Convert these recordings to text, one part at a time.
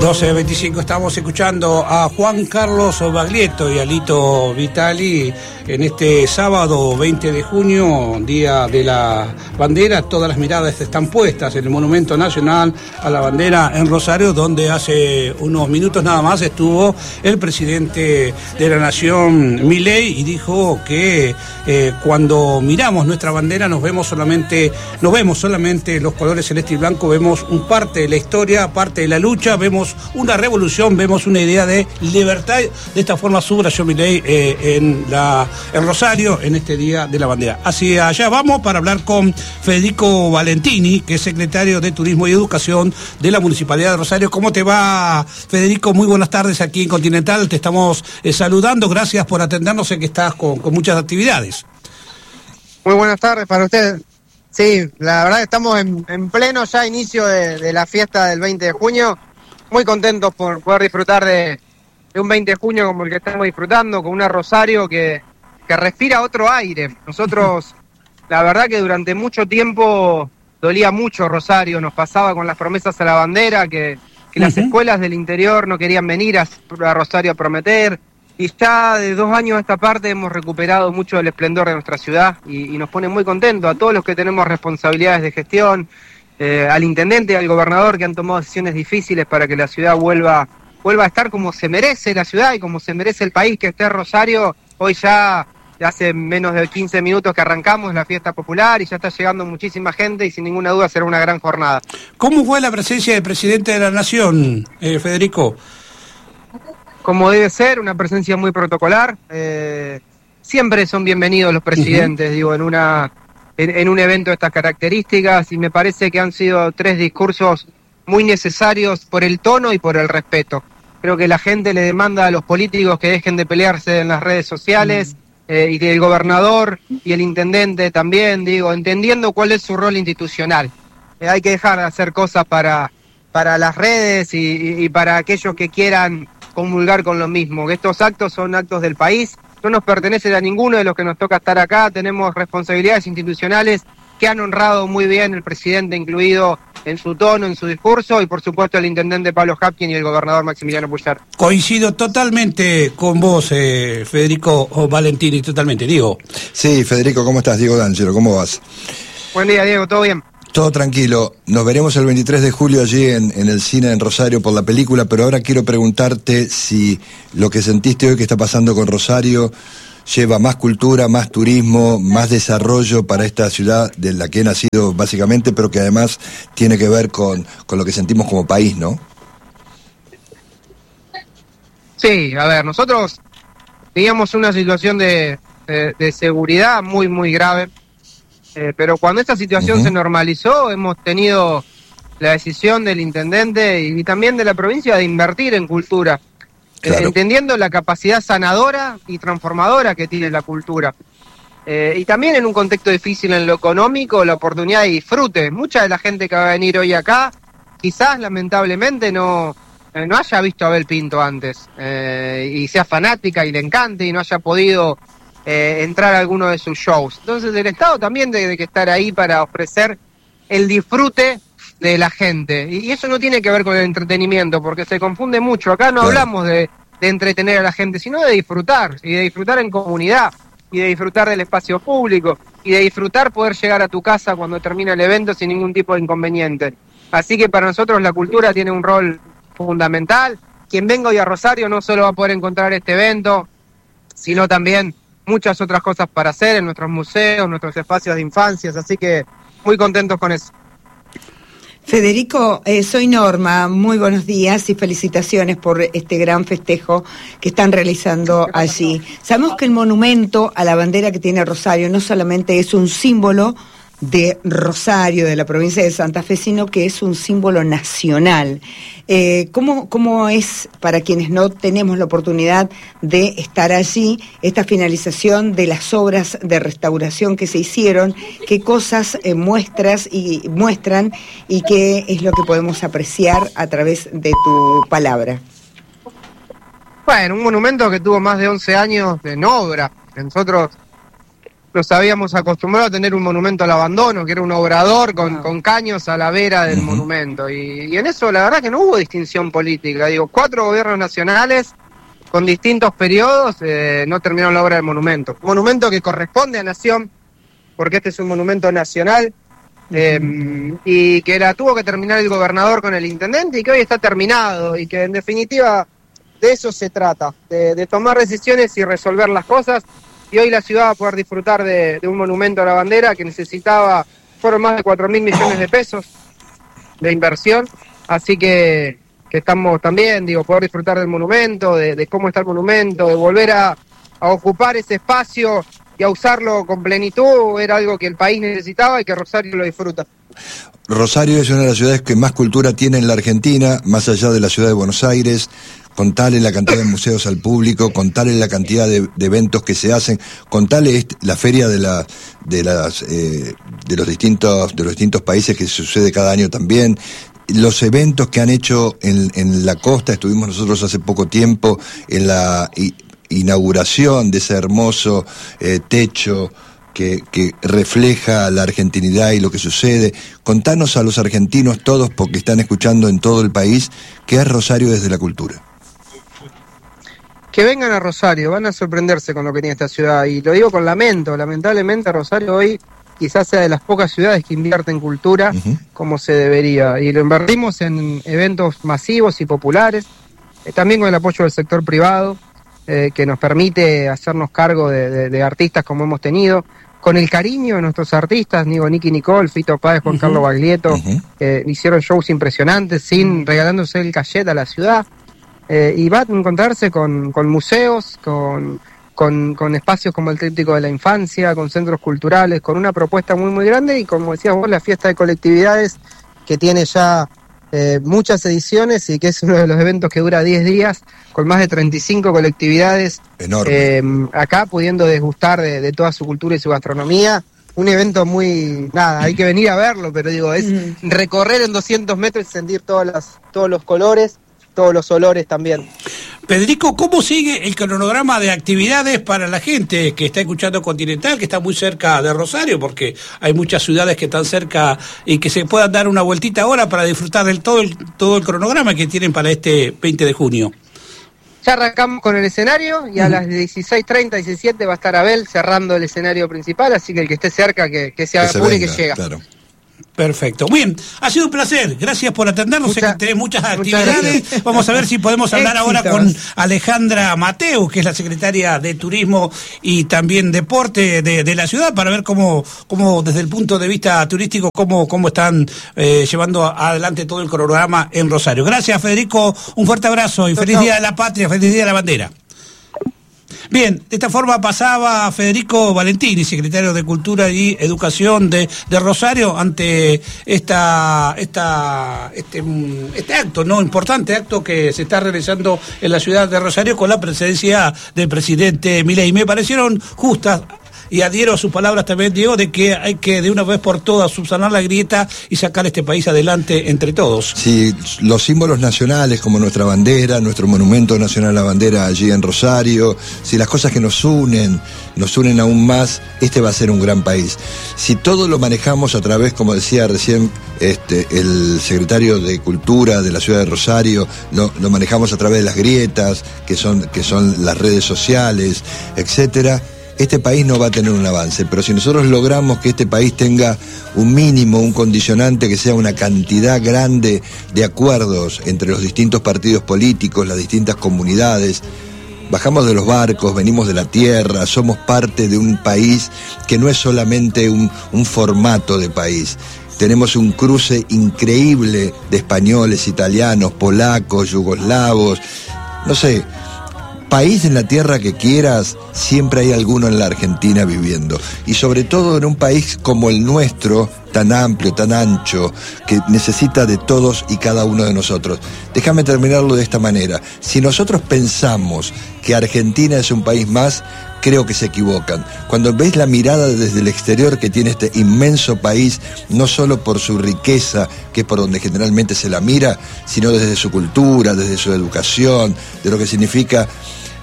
12:25 estamos escuchando a Juan Carlos Baglietto y a Lito Vitali en este sábado 20 de junio, Día de la Bandera. Todas las miradas están puestas en el Monumento Nacional a la Bandera en Rosario, donde hace unos minutos nada más estuvo el presidente de la Nación, Milei, y dijo que cuando miramos nuestra bandera no vemos solamente los colores celeste y blanco, vemos un parte de la historia, parte de la lucha, vemos una revolución, vemos una idea de libertad. De esta forma subrayó Milei en Rosario en este Día de la Bandera. Hacia allá vamos para hablar con Federico Valentini, que es secretario de Turismo y Educación de la Municipalidad de Rosario. ¿Cómo te va, Federico? Muy buenas tardes aquí en Continental. Te estamos saludando. Gracias por atendernos. Sé que estás con muchas actividades. Muy buenas tardes para ustedes. Sí, la verdad que estamos en pleno ya inicio de la fiesta del 20 de junio. Muy contentos por poder disfrutar de un 20 de junio como el que estamos disfrutando, con una Rosario que respira otro aire. Nosotros, la verdad que durante mucho tiempo dolía mucho Rosario, nos pasaba con las promesas a la bandera, que las escuelas del interior no querían venir a Rosario a prometer, y ya de 2 años a esta parte hemos recuperado mucho del esplendor de nuestra ciudad y nos pone muy contentos a todos los que tenemos responsabilidades de gestión, al intendente y al gobernador que han tomado decisiones difíciles para que la ciudad vuelva a estar como se merece la ciudad y como se merece el país, que esté Rosario. Hoy ya hace menos de 15 minutos que arrancamos la fiesta popular y ya está llegando muchísima gente y sin ninguna duda será una gran jornada. ¿Cómo fue la presencia del presidente de la Nación, Federico? Como debe ser, una presencia muy protocolar. Siempre son bienvenidos los presidentes, digo, en un evento de estas características, y me parece que han sido 3 discursos muy necesarios por el tono y por el respeto. Creo que la gente le demanda a los políticos que dejen de pelearse en las redes sociales, y el gobernador y el intendente también, digo, entendiendo cuál es su rol institucional. Hay que dejar de hacer cosas para las redes y para aquellos que quieran comulgar con lo mismo, que estos actos son actos del país, no nos pertenecen a ninguno de los que nos toca estar acá, tenemos responsabilidades institucionales que han honrado muy bien el presidente, incluido en su tono, en su discurso, y por supuesto el intendente Pablo Hapkin y el gobernador Maximiliano Puyar. Coincido totalmente con vos, Federico Valentini, totalmente. Diego. Sí, Federico, ¿cómo estás? Diego D'Angelo, ¿cómo vas? Buen día, Diego, ¿todo bien? Todo tranquilo. Nos veremos el 23 de julio allí en el cine en Rosario por la película, pero ahora quiero preguntarte si lo que sentiste hoy que está pasando con Rosario lleva más cultura, más turismo, más desarrollo para esta ciudad de la que he nacido básicamente, pero que además tiene que ver con lo que sentimos como país, ¿no? Sí, a ver, nosotros teníamos una situación de seguridad muy, muy grave. Pero cuando esta situación se normalizó, hemos tenido la decisión del intendente y también de la provincia de invertir en cultura, claro, entendiendo la capacidad sanadora y transformadora que tiene la cultura. Y también en un contexto difícil en lo económico, la oportunidad de disfrute. Mucha de la gente que va a venir hoy acá, quizás lamentablemente no haya visto a Abel Pinto antes, y sea fanática y le encante y no haya podido entrar a alguno de sus shows. Entonces el Estado también tiene que estar ahí para ofrecer el disfrute de la gente, y eso no tiene que ver con el entretenimiento, porque se confunde mucho. Acá no hablamos de entretener a la gente, sino de disfrutar, y de disfrutar en comunidad, y de disfrutar del espacio público, y de disfrutar poder llegar a tu casa cuando termina el evento sin ningún tipo de inconveniente. Así que para nosotros la cultura tiene un rol fundamental. Quien venga hoy a Rosario no solo va a poder encontrar este evento, sino también muchas otras cosas para hacer en nuestros museos, nuestros espacios de infancias, así que muy contentos con eso. Federico, soy Norma, muy buenos días y felicitaciones por este gran festejo que están realizando allí. Sabemos que el monumento a la bandera que tiene Rosario no solamente es un símbolo de Rosario, de la provincia de Santa Fe, sino que es un símbolo nacional. ¿Cómo es, para quienes no tenemos la oportunidad de estar allí, esta finalización de las obras de restauración que se hicieron? ¿Qué cosas muestran y qué es lo que podemos apreciar a través de tu palabra? Bueno, un monumento que tuvo más de 11 años en obra. Nosotros nos habíamos acostumbrado a tener un monumento al abandono, que era un obrador con caños a la vera del monumento. Y en eso la verdad que no hubo distinción política. Digo, 4 gobiernos nacionales con distintos periodos no terminaron la obra del monumento. Monumento que corresponde a Nación, porque este es un monumento nacional, y que la tuvo que terminar el gobernador con el intendente y que hoy está terminado, y que en definitiva de eso se trata, de tomar decisiones y resolver las cosas. Y hoy la ciudad va a poder disfrutar de un monumento a la bandera que fueron más de 4.000 millones de pesos de inversión, así que estamos también, poder disfrutar del monumento, de cómo está el monumento, de volver a ocupar ese espacio y a usarlo con plenitud, era algo que el país necesitaba y que Rosario lo disfruta. Rosario es una de las ciudades que más cultura tiene en la Argentina, más allá de la ciudad de Buenos Aires. Contale la cantidad de museos al público, contale la cantidad de eventos que se hacen, contale la feria de los distintos países que sucede cada año también, los eventos que han hecho en la costa. Estuvimos nosotros hace poco tiempo en la inauguración de ese hermoso techo que refleja la argentinidad y lo que sucede. Contanos a los argentinos todos, porque están escuchando en todo el país, qué es Rosario desde la cultura. Que vengan a Rosario, van a sorprenderse con lo que tiene esta ciudad, y lo digo con lamento. Lamentablemente Rosario hoy quizás sea de las pocas ciudades que invierte en cultura como se debería, y lo invertimos en eventos masivos y populares, también con el apoyo del sector privado, que nos permite hacernos cargo de artistas como hemos tenido, con el cariño de nuestros artistas, Nicky Nicole, Fito Páez, Juan Carlos Baglietto, hicieron shows impresionantes, regalándose el cachet a la ciudad. Y va a encontrarse con museos, con espacios como el Tríptico de la Infancia, con centros culturales, con una propuesta muy muy grande, y como decías vos, la fiesta de colectividades, que tiene ya muchas ediciones y que es uno de los eventos que dura 10 días, con más de 35 colectividades. Enorme. Acá pudiendo degustar de toda su cultura y su gastronomía. Un evento hay que venir a verlo, pero es recorrer en 200 metros y sentir todos los colores, todos los olores también. Federico, ¿cómo sigue el cronograma de actividades para la gente que está escuchando Continental, que está muy cerca de Rosario? Porque hay muchas ciudades que están cerca y que se puedan dar una vueltita ahora para disfrutar del todo el cronograma que tienen para este 20 de junio. Ya arrancamos con el escenario y a las 16:30, 17 va a estar Abel cerrando el escenario principal, así que el que esté cerca que se apure y que llega. Claro. Perfecto. Bien, ha sido un placer. Gracias por atendernos. Sé que tenés muchas actividades. Vamos a ver si podemos hablar ahora con Alejandra Mateu, que es la secretaria de Turismo y también Deporte de la ciudad, para ver cómo desde el punto de vista turístico, cómo están llevando adelante todo el cronograma en Rosario. Gracias, Federico. Un fuerte abrazo y feliz Día de la Patria, feliz Día de la Bandera. Bien, de esta forma pasaba Federico Valentini, secretario de Cultura y Educación de Rosario, ante este acto, importante acto que se está realizando en la ciudad de Rosario con la presencia del presidente Milei. Me parecieron justas, y adhiero a sus palabras también, Diego, de que hay que de una vez por todas subsanar la grieta y sacar este país adelante entre todos. Sí, los símbolos nacionales como nuestra bandera, nuestro monumento nacional a la bandera allí en Rosario, si las cosas que nos unen aún más, este va a ser un gran país. Si todo lo manejamos a través, como decía recién el secretario de Cultura de la ciudad de Rosario, lo manejamos a través de las grietas, que son las redes sociales, etcétera, este país no va a tener un avance. Pero si nosotros logramos que este país tenga un mínimo, un condicionante, que sea una cantidad grande de acuerdos entre los distintos partidos políticos, las distintas comunidades, bajamos de los barcos, venimos de la tierra, somos parte de un país que no es solamente un formato de país. Tenemos un cruce increíble de españoles, italianos, polacos, yugoslavos, no sé. País en la tierra que quieras, siempre hay alguno en la Argentina viviendo. Y sobre todo en un país como el nuestro, tan amplio, tan ancho, que necesita de todos y cada uno de nosotros. Déjame terminarlo de esta manera. Si nosotros pensamos que Argentina es un país más, creo que se equivocan. Cuando ves la mirada desde el exterior que tiene este inmenso país, no solo por su riqueza, que es por donde generalmente se la mira, sino desde su cultura, desde su educación, de lo que significa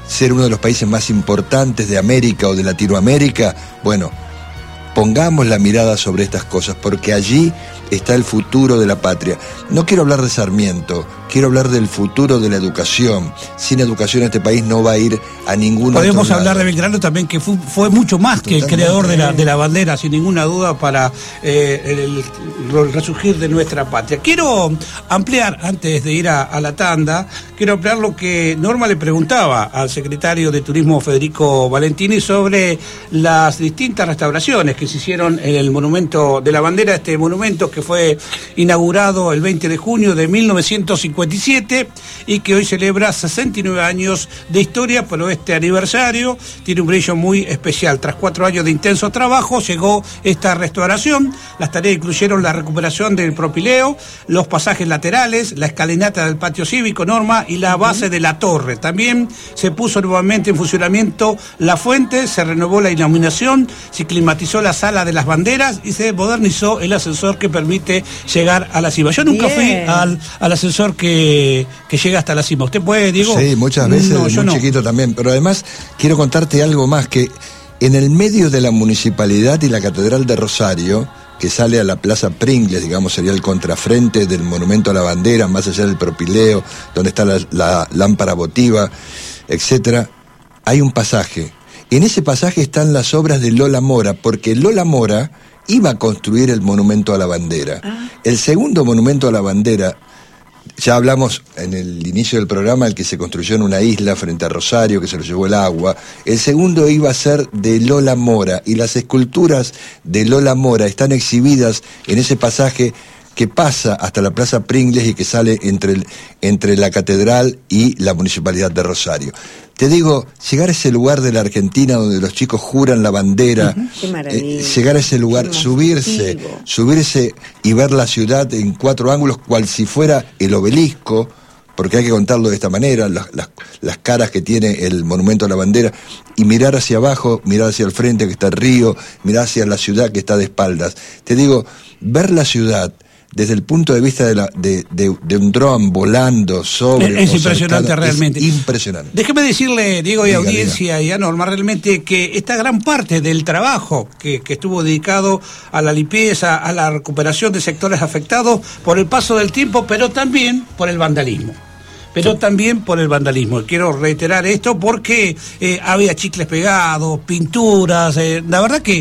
ser uno de los países más importantes de América o de Latinoamérica, bueno, pongamos la mirada sobre estas cosas, porque allí está el futuro de la patria. No quiero hablar de Sarmiento, quiero hablar del futuro de la educación. Sin educación este país no va a ir a ningún otro lado. Podemos hablar de Belgrano también, que fue mucho más que el creador de la bandera, sin ninguna duda, para el resurgir de nuestra patria. Quiero ampliar, antes de ir a la tanda, quiero ampliar lo que Norma le preguntaba al secretario de Turismo, Federico Valentini, sobre las distintas restauraciones que se hicieron en el Monumento de la Bandera, este monumento que fue inaugurado el 20 de junio de 1957 y que hoy celebra 69 años de historia, pero este aniversario tiene un brillo muy especial. Tras 4 años de intenso trabajo llegó esta restauración. Las tareas incluyeron la recuperación del propileo, los pasajes laterales, la escalinata del patio cívico, Norma, y la base de la torre. También se puso nuevamente en funcionamiento la fuente, se renovó la iluminación, se climatizó la sala de las banderas y se modernizó el ascensor que permite llegar a la cima. Yo nunca fui al ascensor que llega hasta la cima. ¿Usted puede, Diego? Sí, muchas veces, muy chiquito también. Pero además quiero contarte algo más, que en el medio de la municipalidad y la Catedral de Rosario, que sale a la Plaza Pringles, digamos, sería el contrafrente del Monumento a la Bandera, más allá del propileo, donde está la lámpara votiva, etcétera, hay un pasaje. En ese pasaje están las obras de Lola Mora, porque Lola Mora iba a construir el Monumento a la Bandera. El segundo Monumento a la Bandera, ya hablamos en el inicio del programa, el que se construyó en una isla frente a Rosario, que se lo llevó el agua. El segundo iba a ser de Lola Mora, y las esculturas de Lola Mora están exhibidas en ese pasaje que pasa hasta la Plaza Pringles y que sale entre la Catedral y la Municipalidad de Rosario. Te digo, llegar a ese lugar de la Argentina donde los chicos juran la bandera, llegar a ese lugar, subirse y ver la ciudad en 4 ángulos, cual si fuera el obelisco, porque hay que contarlo de esta manera, las caras que tiene el Monumento a la Bandera, y mirar hacia abajo, mirar hacia el frente que está el río, mirar hacia la ciudad que está de espaldas. Te digo, ver la ciudad desde el punto de vista de un dron volando sobre... Es impresionante, realmente. Es impresionante. Déjeme decirle, Diego, y audiencia, y a Norma, realmente que esta gran parte del trabajo que estuvo dedicado a la limpieza, a la recuperación de sectores afectados por el paso del tiempo, pero también por el vandalismo. Quiero reiterar esto porque había chicles pegados, pinturas, la verdad que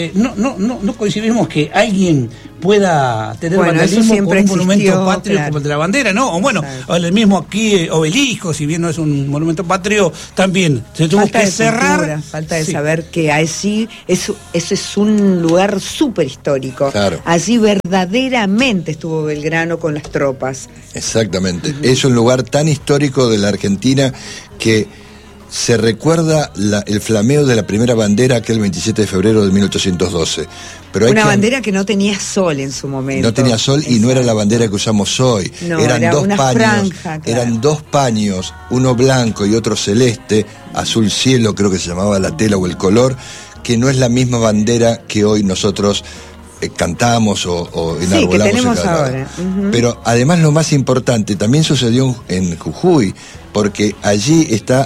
no coincidimos que alguien pueda tener vandalismo con un monumento patrio, claro, como el de la bandera, ¿no? O bueno, o el mismo aquí, obelisco, si bien no es un monumento patrio, también se tuvo que cerrar. Falta de saber que así ese es un lugar súper histórico. Claro. Allí verdaderamente estuvo Belgrano con las tropas. Exactamente. Es un lugar tan histórico de la Argentina que se recuerda el flameo de la primera bandera aquel 27 de febrero de 1812. Pero una bandera que no tenía sol en su momento. No tenía sol. Exacto. Y no era la bandera que usamos hoy. No, eran dos paños. Franja, claro. Eran 2 paños, uno blanco y otro celeste, azul cielo creo que se llamaba la tela o el color, que no es la misma bandera que hoy nosotros cantamos o enarbolamos. Sí, que tenemos ahora. Pero además lo más importante, también sucedió en Jujuy, porque allí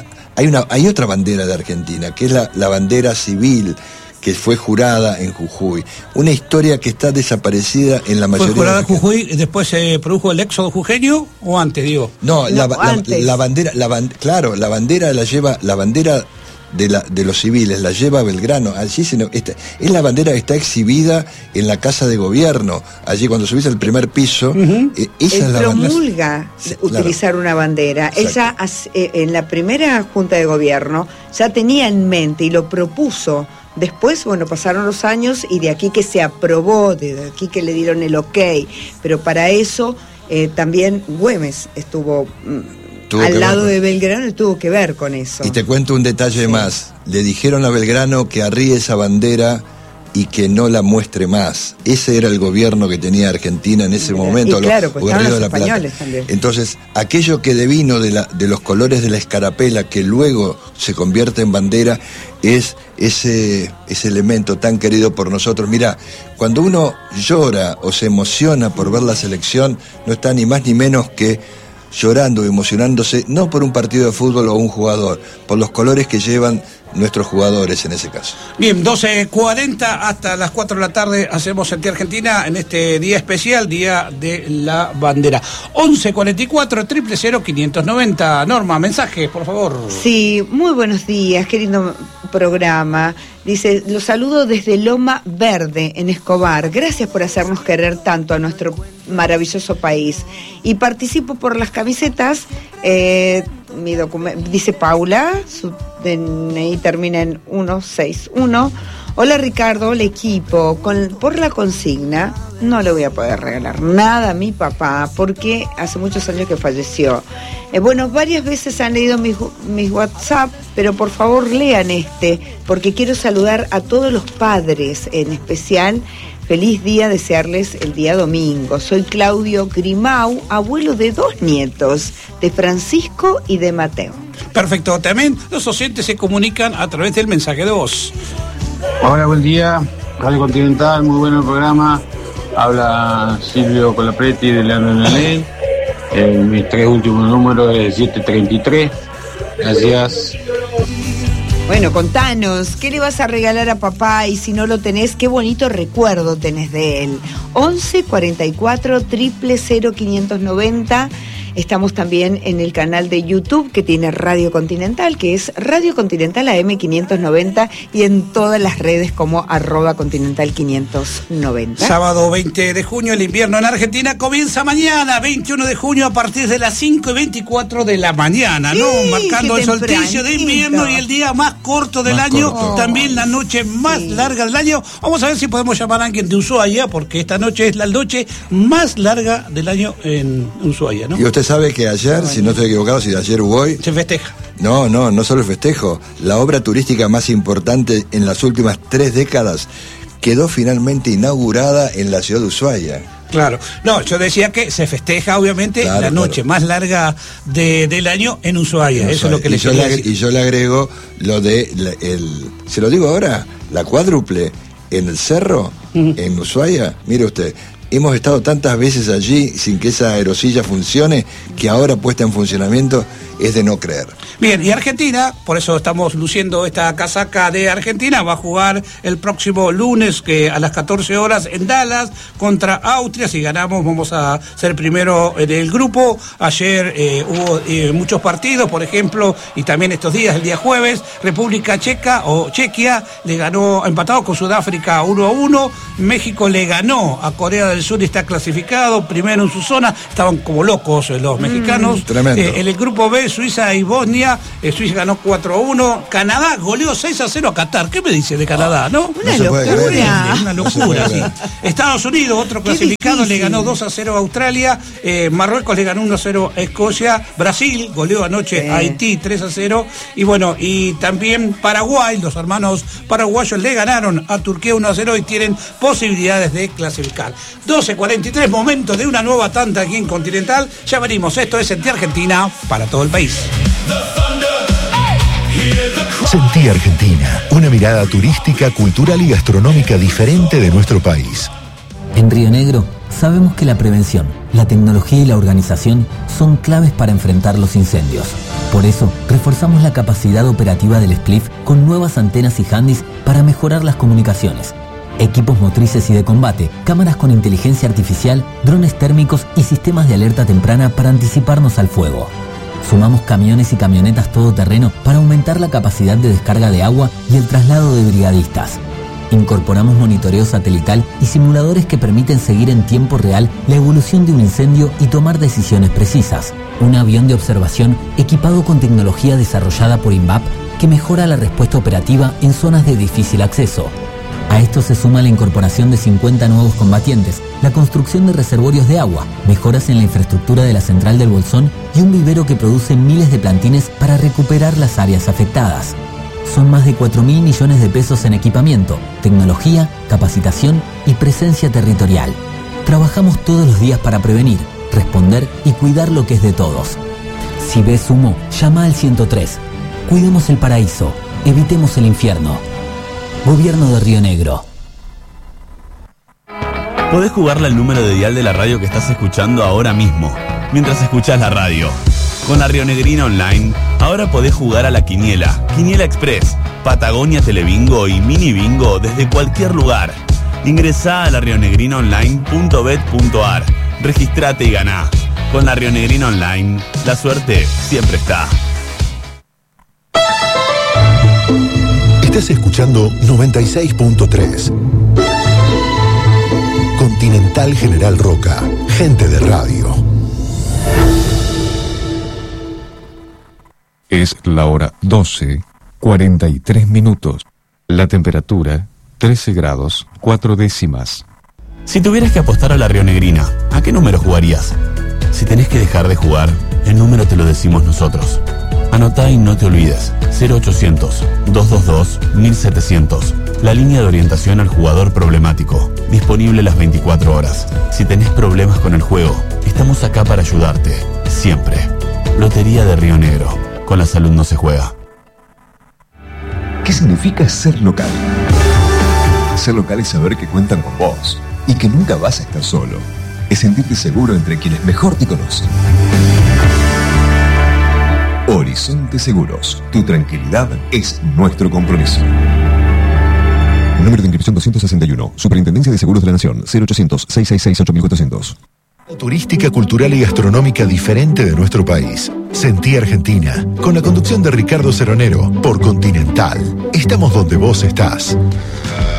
hay otra bandera de Argentina, que es la bandera civil, que fue jurada en Jujuy. Una historia que está desaparecida en la mayoría. ¿Fue jurada en Jujuy y después se produjo el éxodo jujeño o antes, digo? No, antes. La bandera, la bandera la lleva, la bandera de los civiles la lleva Belgrano. Allí es la bandera que está exhibida en la Casa de Gobierno. Allí cuando subís al primer piso, esa es la promulga utilizar una bandera. Exacto. Ella en la primera Junta de Gobierno ya tenía en mente y lo propuso. Después, pasaron los años y de aquí que se aprobó, de aquí que le dieron el ok, pero para eso también Güemes estuvo al lado de Belgrano y tuvo que ver con eso. Y te cuento un detalle más. Le dijeron a Belgrano que arríe esa bandera y que no la muestre más. Ese era el gobierno que tenía Argentina en ese momento. Y claro, pues estaban los españoles también. Entonces, aquello que devino de los colores de la escarapela, que luego se convierte en bandera, es ese elemento tan querido por nosotros. Mirá, cuando uno llora o se emociona por ver la selección, no está ni más ni menos que llorando y emocionándose, no por un partido de fútbol o un jugador, por los colores que llevan nuestros jugadores en ese caso. Bien, 12:40 hasta las 4 de la tarde hacemos Sentir Argentina en este día especial, Día de la Bandera. 11:44 000 590. Norma, mensajes, por favor. Sí, muy buenos días, qué lindo programa. Dice, los saludo desde Loma Verde, en Escobar. Gracias por hacernos querer tanto a nuestro maravilloso país. Y participo por las camisetas. Dice Paula, su DNI termina en 161. Hola Ricardo, hola equipo. Por la consigna, no le voy a poder regalar nada a mi papá porque hace muchos años que falleció. Bueno, varias veces han leído mis WhatsApp, pero por favor lean porque quiero saludar a todos los padres, en especial. Feliz día, desearles el día domingo. Soy Claudio Grimau, abuelo de 2 nietos, de Francisco y de Mateo. Perfecto, también los oyentes se comunican a través del mensaje de voz. Hola, buen día, Radio Continental, muy bueno el programa. Habla Silvio Colapreti de Leandro Naney. Mis 3 últimos números es 733. Gracias. Bueno, contanos, ¿qué le vas a regalar a papá? Y si no lo tenés, qué bonito recuerdo tenés de él. 11 44 000 590. Estamos también en el canal de YouTube que tiene Radio Continental, que es Radio Continental AM 590, y en todas las redes como @Continental 590. Sábado 20 de junio, el invierno en Argentina comienza mañana, 21 de junio, a partir de las 5:24 de la mañana, sí, ¿no? Marcando el solsticio de invierno y el día más corto del año, también la noche más larga del año. Vamos a ver si podemos llamar a alguien de Ushuaia, porque esta noche es la noche más larga del año en Ushuaia, ¿no? Y usted sabe que ayer, si no estoy equivocado, si de ayer hubo hoy... Se festeja. No solo el festejo. La obra turística más importante en las últimas 3 décadas quedó finalmente inaugurada en la ciudad de Ushuaia. Claro, no, yo decía que se festeja obviamente la noche más larga del año en Ushuaia, eso es lo que le quería decir. Y yo le agrego lo de, se lo digo ahora, la cuádruple en el cerro, en Ushuaia, mire usted. Hemos estado tantas veces allí sin que esa aerosilla funcione, que ahora puesta en funcionamiento es de no creer. Bien, y Argentina, por eso estamos luciendo esta casaca de Argentina, va a jugar el próximo lunes a las 14 horas en Dallas contra Austria. Si ganamos vamos a ser primero en el grupo. Ayer hubo muchos partidos, por ejemplo, y también estos días, el día jueves, República Checa o Chequia le ganó, empatado con Sudáfrica 1-1. México le ganó a Corea del Sur y está clasificado primero en su zona. Estaban como locos los mexicanos. Tremendo. En el grupo B, Suiza y Bosnia. Suiza ganó 4-1. Canadá goleó 6-0 a Qatar. ¿Qué me dice de Canadá, no? Una locura. Una locura, sí. Estados Unidos, otro clasificado, le ganó 2-0 a Australia. Marruecos le ganó 1-0 a Escocia. Brasil goleó anoche a Haití 3-0. Y bueno, y también Paraguay, los hermanos paraguayos le ganaron a Turquía 1-0 y tienen posibilidades de clasificar. 12:43, momento de una nueva tanda aquí en Continental. Ya venimos, esto es Sentí Argentina para todo el país. Sentí Argentina, una mirada turística, cultural y gastronómica diferente de nuestro país. En Río Negro sabemos que la prevención, la tecnología y la organización son claves para enfrentar los incendios. Por eso, reforzamos la capacidad operativa del SPLIF con nuevas antenas y handys para mejorar las comunicaciones, equipos motrices y de combate, cámaras con inteligencia artificial, drones térmicos y sistemas de alerta temprana para anticiparnos al fuego. Sumamos camiones y camionetas todoterreno para aumentar la capacidad de descarga de agua y el traslado de brigadistas. Incorporamos monitoreo satelital y simuladores que permiten seguir en tiempo real la evolución de un incendio y tomar decisiones precisas. Un avión de observación equipado con tecnología desarrollada por INVAP que mejora la respuesta operativa en zonas de difícil acceso. A esto se suma la incorporación de 50 nuevos combatientes, la construcción de reservorios de agua, mejoras en la infraestructura de la central del Bolsón y un vivero que produce miles de plantines para recuperar las áreas afectadas. Son más de 4.000 millones de pesos en equipamiento, tecnología, capacitación y presencia territorial. Trabajamos todos los días para prevenir, responder y cuidar lo que es de todos. Si ves humo, llama al 103. Cuidemos el paraíso, evitemos el infierno. Gobierno de Río Negro. Podés jugarle al número de dial de la radio que estás escuchando ahora mismo. mientras escuchás la radio. Con la Rionegrina Online, ahora podés jugar a la Quiniela, Quiniela Express, Patagonia Telebingo y Mini Bingo desde cualquier lugar. Ingresá a larionegrinaonline.bet.ar, registrate y ganá. Con la Rionegrina Online, la suerte siempre está. Estás escuchando 96.3. Continental General Roca, gente de radio. Es la hora 12:43. La temperatura 13 grados 4 décimas. Si tuvieras que apostar a la Rionegrina, ¿a qué número jugarías? Si tenés que dejar de jugar, el número te lo decimos nosotros. Anotá y no te olvides. 0800-222-1700. La línea de orientación al jugador problemático. Disponible las 24 horas. Si tenés problemas con el juego, estamos acá para ayudarte. Siempre. Lotería de Río Negro. Con la salud no se juega. ¿Qué significa ser local? Ser local es saber que cuentan con vos y que nunca vas a estar solo. Es sentirte seguro entre quienes mejor te conocen. Horizonte Seguros. Tu tranquilidad es nuestro compromiso. Número de inscripción 261. Superintendencia de Seguros de la Nación. 0800-666-8400. Turística, cultural y gastronómica diferente de nuestro país. Sentí Argentina, con la conducción de Ricardo Ceronero, por Continental. Estamos donde vos estás.